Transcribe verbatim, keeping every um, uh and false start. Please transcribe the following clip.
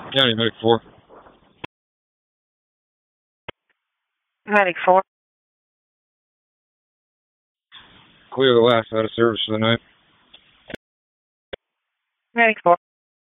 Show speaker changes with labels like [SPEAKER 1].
[SPEAKER 1] County Medic four.
[SPEAKER 2] Medic four.
[SPEAKER 1] Clear the last out of service for the night.
[SPEAKER 2] Medic four.